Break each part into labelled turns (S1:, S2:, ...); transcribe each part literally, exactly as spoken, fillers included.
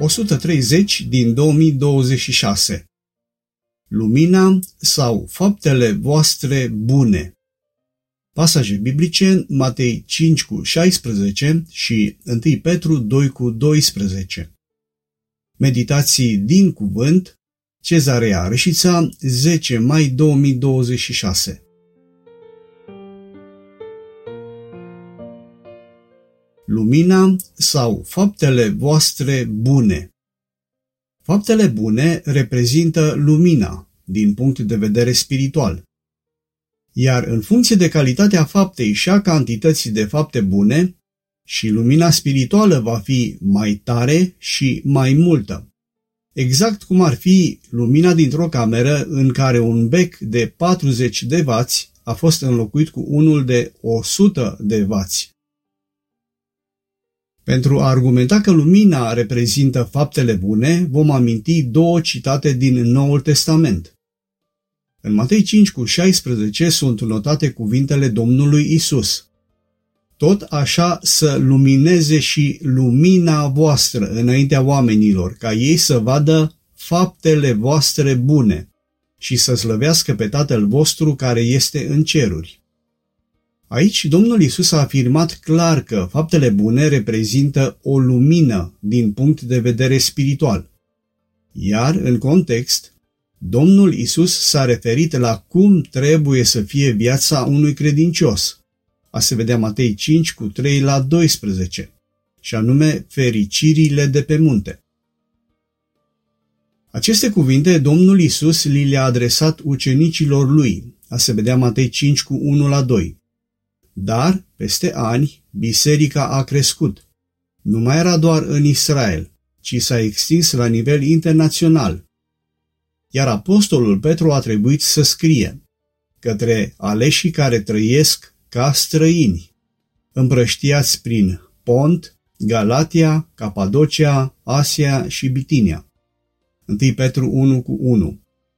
S1: o sută treizeci din două mii douăzeci și șase. Lumina sau faptele voastre bune. Pasaje biblice, Matei cinci cu șaisprezece și unu Petru doi cu doisprezece. Meditații din cuvânt, Cezarea Reșița, zece mai două mii douăzeci și șase. Lumina sau faptele voastre bune. Faptele bune reprezintă lumina, din punct de vedere spiritual. Iar în funcție de calitatea faptei și a cantității de fapte bune, și lumina spirituală va fi mai tare și mai multă. Exact cum ar fi lumina dintr-o cameră în care un bec de patruzeci de vați a fost înlocuit cu unul de o sută de vați. Pentru a argumenta că lumina reprezintă faptele bune, vom aminti două citate din Noul Testament. În Matei cinci cu șaisprezece sunt notate cuvintele Domnului Isus. Tot așa să lumineze și lumina voastră înaintea oamenilor, ca ei să vadă faptele voastre bune și să slăvească pe Tatăl vostru care este în ceruri. Aici Domnul Isus a afirmat clar că faptele bune reprezintă o lumină din punct de vedere spiritual. Iar, în context, Domnul Isus s-a referit la cum trebuie să fie viața unui credincios. A se vedea Matei cinci cu trei la doisprezece, și anume fericirile de pe munte. Aceste cuvinte Domnul Isus li le-a adresat ucenicilor lui, a se vedea Matei cinci cu unu la doi. Dar, peste ani, biserica a crescut. Nu mai era doar în Israel, ci s-a extins la nivel internațional. Iar apostolul Petru a trebuit să scrie către aleșii care trăiesc ca străini, împrăștiați prin Pont, Galatia, Capadocia, Asia și Bitinia. unu Petru unu cu unu.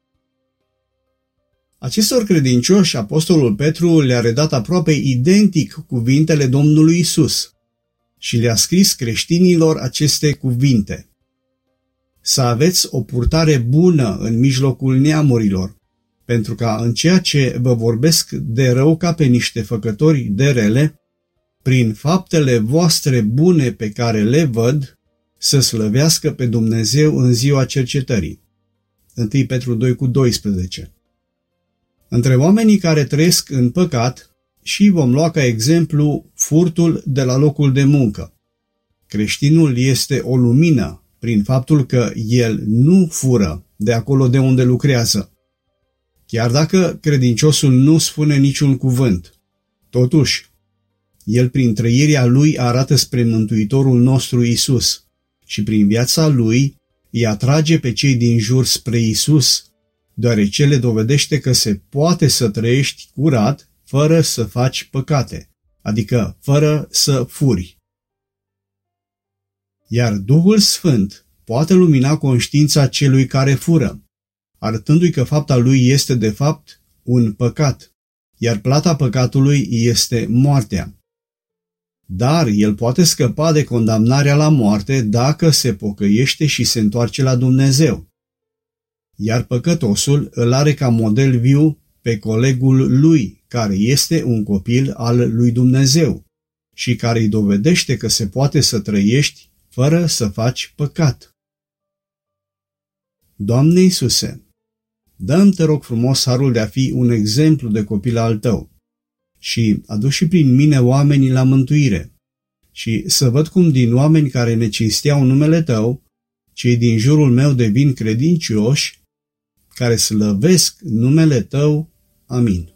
S1: Acestor credincioși, apostolul Petru le-a redat aproape identic cuvintele Domnului Isus și le-a scris creștinilor aceste cuvinte. Să aveți o purtare bună în mijlocul neamurilor, pentru ca în ceea ce vă vorbesc de rău ca pe niște făcători de rele, prin faptele voastre bune pe care le văd, să slăvească pe Dumnezeu în ziua cercetării. unu Petru doi cu doisprezece. Între oamenii care trăiesc în păcat, și vom lua ca exemplu furtul de la locul de muncă. Creștinul este o lumină prin faptul că el nu fură de acolo de unde lucrează. Chiar dacă credinciosul nu spune niciun cuvânt, totuși, el prin trăirea lui arată spre Mântuitorul nostru Isus și prin viața lui îi atrage pe cei din jur spre Isus, deoarece le dovedește că se poate să trăiești curat fără să faci păcate, adică fără să furi. Iar Duhul Sfânt poate lumina conștiința celui care fură, arătându-i că fapta lui este de fapt un păcat, iar plata păcatului este moartea. Dar el poate scăpa de condamnarea la moarte dacă se pocăiește și se întoarce la Dumnezeu. Iar păcătosul îl are ca model viu pe colegul lui, care este un copil al lui Dumnezeu și care îi dovedește că se poate să trăiești fără să faci păcat. Doamne Iisuse, dă-mi, te rog frumos, harul de a fi un exemplu de copil al Tău și adu și prin mine oamenii la mântuire și să văd cum din oameni care ne cinsteau numele Tău, cei din jurul meu devin credincioși, care slăvesc numele Tău. Amin.